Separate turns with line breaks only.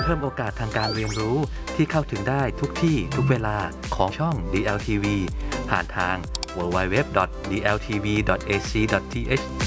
เพิ่มโอกาสทางการเรียนรู้ที่เข้าถึงได้ทุกที่ทุกเวลาของช่อง DLTV ผ่านทาง www.dltv.ac.th